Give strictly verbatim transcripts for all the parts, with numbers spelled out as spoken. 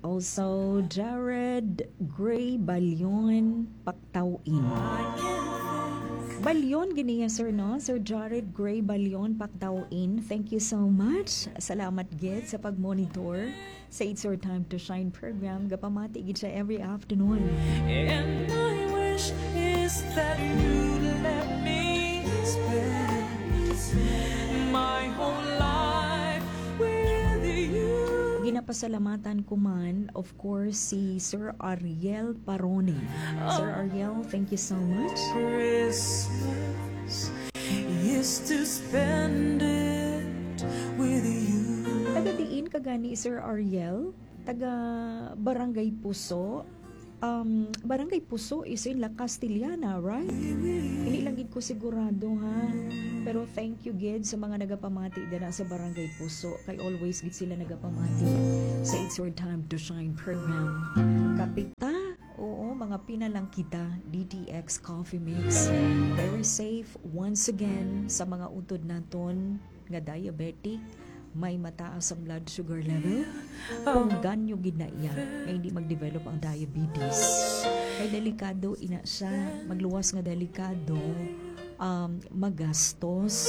Also, Jared Gray Balyon Paktawin. Balyon, giniya sir, no? Sir Jared Gray Balyon Paktawin. Thank you so much. Salamat, Gid, sa pag-monitor sa It's Your Time to Shine program. Gapamati, gid siya every afternoon. And my wish is that you let me spend my whole life with you. Ginapasalamatan ko man, of course, si Sir Ariel Parone. Sir Ariel, thank you so much. Christmas is to spend it with you. Taga-diin ka gani, Sir Ariel? Taga Barangay Puso? Um, Barangay Puso is in La Castillana, right? Hindi lang gid ko sigurado, ha? Pero thank you, gid, sa mga nagapamati dyan sa Barangay Puso. Kay always gid sila nagapamati sa It's Your Time to Shine program. Kapita, oo, mga pinalang kita, D T X Coffee Mix. Very safe once again sa mga utod naton nga diabetic, may mataas ang blood sugar level, kung ganyo gid na iya, ay hindi mag-develop ang diabetes. Kay delikado ina siya, magluwas nga delikado, um, magastos,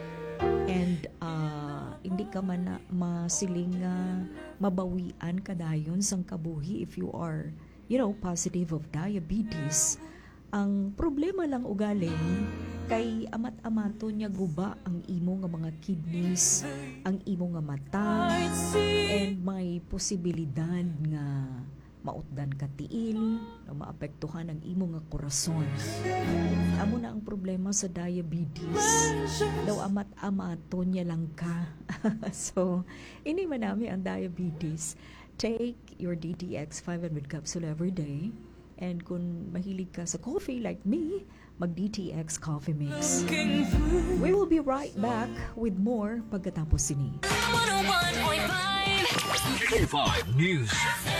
and uh, hindi ka man na masiling uh, mabawian kadayon sang kabuhi if you are, you know, positive of diabetes. Ang problema lang ugaling kay amat-amato niya guba ang imo nga mga kidneys, ang imo nga mata, and may posibilidad nga mautdan ka tiil, na maapektuhan ang imo nga korason. Amo na ang problema sa diabetes. Daw amat-amato niya lang ka. So, ini man nami ang diabetes. Take your D T X five hundred capsule every day. And kung mahilig ka sa coffee like me, mag-D T X Coffee Mix. We will be right back with more pagkatapos sini. one oh one point five K five News.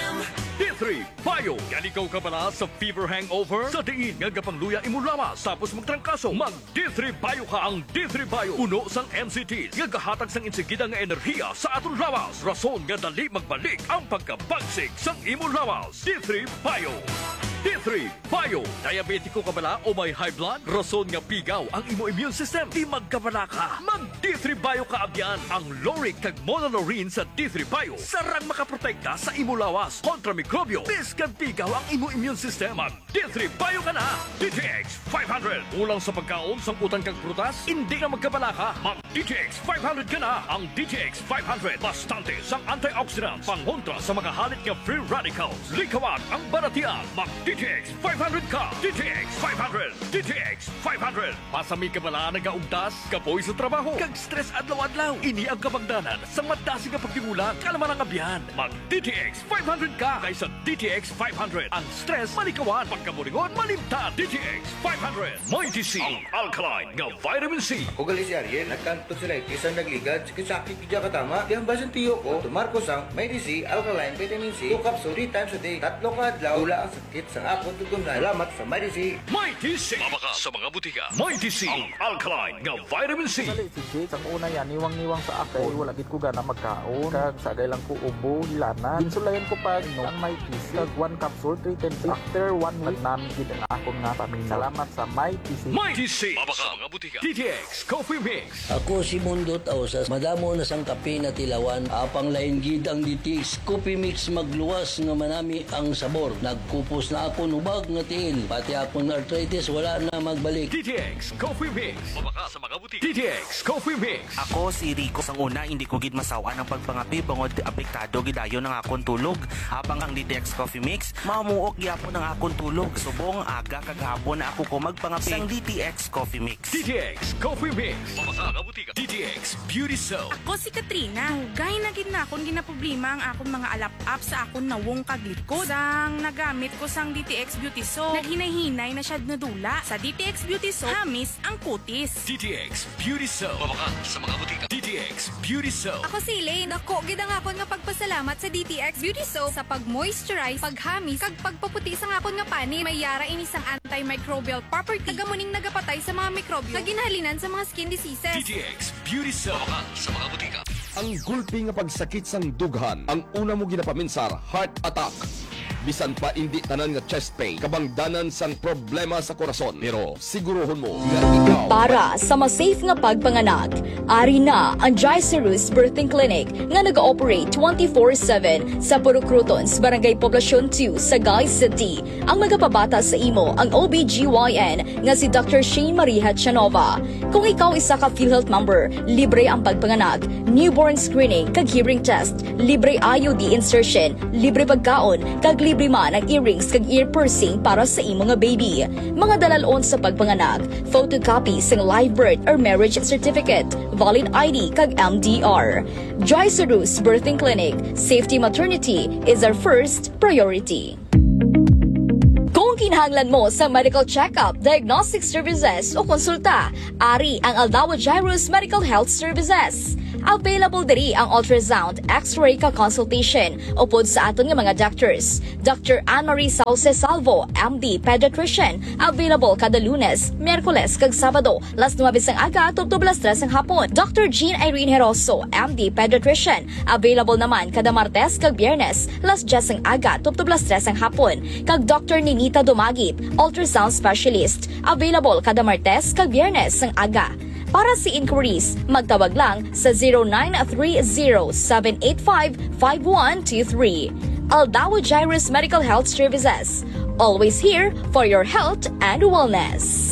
D three Payo. Yan ikaw ka pala sa fever hangover? Sa tingin nga gapangluya imo lamas tapos magtrangkaso. Mag D three Payo ka ang D three Payo. Uno sang M C T. Nga gahatag sang insigida nga enerhiya sa aton lawas. Rason nga dali magbalik ang pagkabagsik sang imo lawas. D three Payo. D three Payo. Diabetiko ka bala o may high blood? Rason nga pigaw ang imo immune system. Di magkabala ka. Mag D three Payo ka abyan. Ang Loric kag Monolorine sa D three Payo. Sarang makaprotekta sa imo lawas kontra mikrobyo. Biskan pigaw ang imo immune system. Mag D three Payo ka na. D T X five hundred. Ulang sa pagkaon sang utang kag prutas? Hindi ka magkabala ka. Mag D T X five hundred ka na. Ang D T X five hundred. Bastante sang antioxidants. Pangontra sa mga halit nga free radicals. Likawan ang baratian. Mag D T X five hundred ka. D T X five hundred. D T X five hundred. Pasami ka bala nagaugtas, kapoy sa trabaho, kag stress adlaw-adlaw. Ini ang kabagdanan sa madasi nga pagtingulang kalaman ang abyan. Mag D T X five hundred ka kaysa D T X five hundred. Ang stress malikawan, pagkamuringon malimtan. D T X five hundred. May D C, ang alkaline nga vitamin C. O gali si Ariel, nagkanto sila isang nagligad, sakit kidya katama. Di ang basan tiyo ko, tumarko sang may D C, alkaline, vitamin C, two capsule, three times a day. Tatlo ka adlaw, wala ang sakit sa akon tugong na. Salamat sa may D C. May D C. Mabaka sa mga butika. May D C, ang alkaline nga vitamin C. Dali si Jake, ang una yan, niwang-niwang sa akay, wala gid ko gana magkaon. Kag sagay lang ko ubo, hilana. Ginsulayan ko pa, no, ang may T C. Kag one capsule, three times after one month namin gid ang akon nga paminaw. Salamat sa may T C. May D C. Mabaka sa mga butika. D T X Coffee Mix. Ako si Mundot Ausas, madamo na sang kape na tilawan, apang lain gid ang D T X Coffee Mix magluwas nga manami ang sabor. Nagkupos na ako nubag nga tiil, pati akong arthritis wala na magbalik. D T X Coffee Mix. Mabaka sa mga butika. D T X Coffee Mix. Ako si Rico sang una, hindi ko gid masawa ng pagpangapi bangod apektado gidayon ng akong tulog. Habang ang D T X Coffee Mix, mamuok gyapon ang akong tulog. Subong aga kag hapon na ako ko magpangapi sang D T X Coffee Mix. D T X Coffee Mix. Mabaka sa butika. D T X Beauty Soap. Ako si Katrina. Gay na gid na akong ginaproblema ang akong mga alap-up sa akong nawong kaglikod. Sang nagamit ko sang D T X Beauty Soap, naghinay-hinay na siya nadula. Sa D T X Beauty Soap, hamis ang kutis. D T X Beauty Soap. Mabaka sa mga butika. D T X Beauty Soap. Ako si Elaine. Dako gid ang akon nga pagpasalamat sa D T X Beauty Soap sa pag-moisturize, paghamis, kag pagpaputi sa akon nga pani. May yara ini sang antimicrobial property. Tagamuning nagapatay sa mga mikrobyo. Kaginhalinan sa mga skin diseases. D T X Beauty Soap. Mabaka sa mga butika. Ang gulpi nga pagsakit sang dughan, ang una mo ginapaminsar, heart attack. Bisan pa hindi tanan nga chest pain, kabangdanan sang problema sa korason. Pero siguruhon mo nga ikaw Para sa mas safe nga pagpanganak, ari na ang Jaicerus Birthing Clinic nga nag-ooperate twenty-four seven sa Purukrutons, Barangay Poblacion two, Sagay City. Ang magapabata sa imo ang O B G Y N nga si Doctor Shane Maria Chanova. Kung ikaw isa ka PhilHealth member, libre ang pagpanganak, newborn screening, kag hearing test, libre I U D insertion, libre pagkaon, kag libre man ang earrings kag ear piercing para sa imo nga baby. Mga dalalon sa pagpanganak, photocopy sing live birth or marriage certificate, valid I D kag M D R. Jaicerus Birthing Clinic, safety maternity is our first priority. Kung kinahanglan mo sa medical check-up, diagnostic services o konsulta, ari ang Aldawa Jairus Medical Health Services. Available diri ang ultrasound, x-ray ka consultation upod sa aton nga mga doctors. Doctor Anne-Marie Sauce Salvo, M D, Pediatrician, available kada Lunes, Miyerkules kag Sabado, las nuwabis ang aga tubtob las tres ang hapon. Doctor Jean Irene Heroso, M D, Pediatrician, available naman kada Martes kag Biyernes, las diyes ang aga tubtob las tres ang hapon. Kag Doctor Ninita Dumagit, ultrasound specialist, available kada Martes kag Biyernes ang aga. Para sa inquiries, magtawag lang sa zero nine three zero, seven eight five, five one two three. Aldawa Jairus Medical Health Services. Always here for your health and wellness.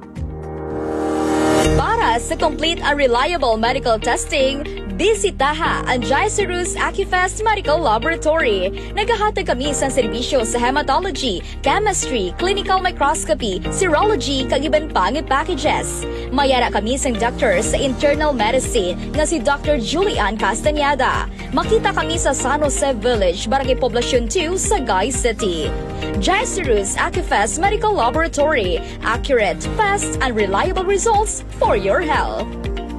Para sa complete and reliable medical testing, bisitaha ang Jaicerus Acufest Medical Laboratory. Naghahatag kami sa serbisyo sa hematology, chemistry, clinical microscopy, serology, kag iban pang packages. Mayara kami sa doctor sa internal medicine nga si Doctor Julian Castañeda. Makita kami sa San Jose Village, Barangay Poblacion two, Sagay City. Jaicerus Acufest Medical Laboratory. Accurate, fast, and reliable results for your health.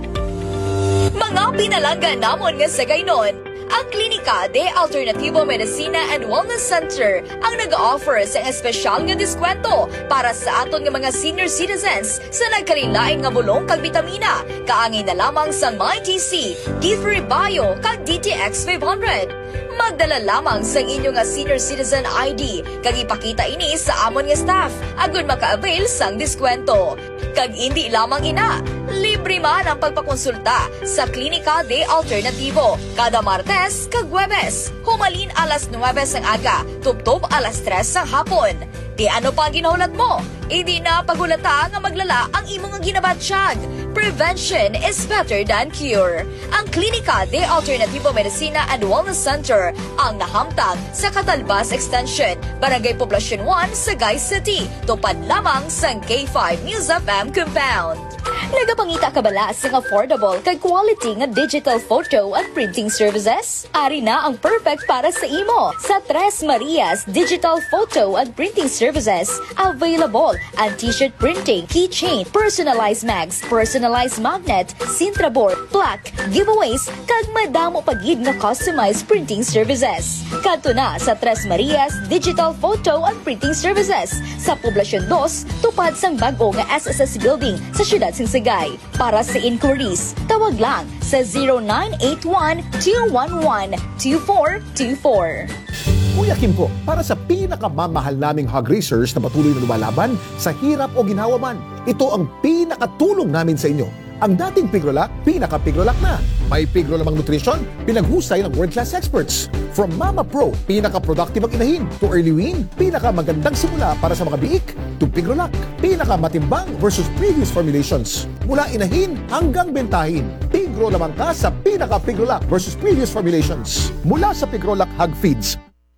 Mga pinalanggan namon nga sa gaynon, ang Klinika de Alternativo Medicina and Wellness Center ang nag-offer sa espesyal nga diskwento para sa aton nga mga senior citizens sa nagkalilain nga bulong kag bitamina, kaangin na lamang sa MyTC, D three Bio kag D T X five hundred. Magdala lamang sa inyo nga senior citizen I D kag ipakita ini sa amon nga staff agon maka-avail sang diskwento. Kag hindi lamang ina, libre man ang pagpakonsulta sa Klinika de Alternativo kada Martes kag Huwebes, humalin alas nuwebes ang aga, tubtob alas tres ang hapon. Di ano pa ang ginahulat mo? Hindi na pagulata nga maglala ang imong ginabatsyag. Prevention is better than cure. Ang Klinika de Alternativo Medicina and Wellness Center ang nahamtang sa Catalbas Extension, Barangay Poblacion one, Sagay City, tupad lamang sa K five News F M Compound. Nagapangita ka bala sa affordable kag quality nga digital photo at printing services? Ari na ang perfect para sa imo. Sa Tres Marias Digital Photo and Printing Services, available ang t-shirt printing, keychain, personalized mags, personalized magnet, Sintra board, plaque, giveaways, kag madamo pagid nga customized printing services. Kadto na sa Tres Marias Digital Photo and Printing Services sa Poblacion two, tupad sang bag-o nga S S S Building sa siyudad sing Sagay. Para sa inquiries, tawag lang sa zero nine eight one, two one one, two four two four. Kuya Kim po, para sa pinakamamahal naming hog racers na patuloy na lumalaban sa hirap o ginhawa man, ito ang pinakatulong namin sa inyo. Ang dating Pigrolac, pinaka-Pigrolac na. May Pigro lamang nutrition, pinaghusay ng world-class experts. From Mama Pro, pinaka-productive ang inahin, to Early Wean, pinaka-magandang simula para sa mga biik, to Pigrolac, pinaka-matimbang versus previous formulations. Mula inahin hanggang bentahin, Pigro lamang ka sa pinaka-Pigrolac versus previous formulations. Mula sa Pigrolac Hog Feeds.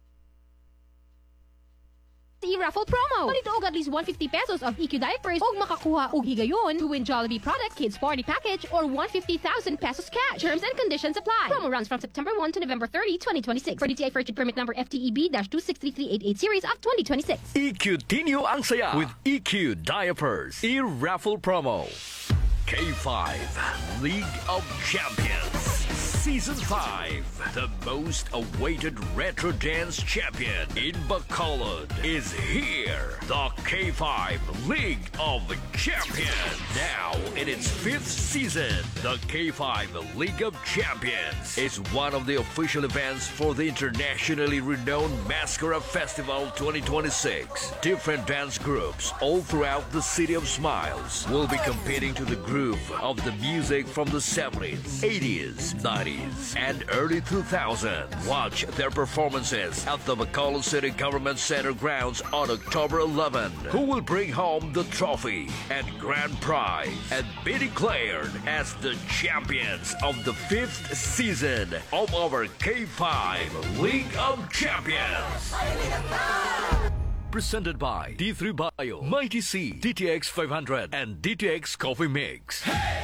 E-raffle promo. Palito og at least one hundred fifty pesos of E Q diapers og makakuha og higayon to win Jollibee product kids party package or one hundred fifty thousand pesos cash. Terms and conditions apply. Promo runs from September first to November thirtieth, twenty twenty-six. For D T I Virgin permit number F T E B two six three three eight eight series of twenty twenty-six. E Q Tinyo ang saya with E Q Diapers. E-raffle promo. K five League of Champions. Season five. The most awaited retro dance champion in Bacolod is here. The K five League of Champions. Now in its fifth season, the K five League of Champions is one of the official events for the internationally renowned Mascara Festival twenty twenty-six. Different dance groups all throughout the City of Smiles will be competing to the groove of the music from the seventies, eighties, nineties, and early two thousands. Watch their performances at the Bacolod City Government Center grounds on October eleventh. Who will bring home the trophy and grand prize and be declared as the champions of the fifth season of our K five League of Champions. Presented by D three Bio, Mighty C, D T X five hundred, and D T X Coffee Mix. Hey!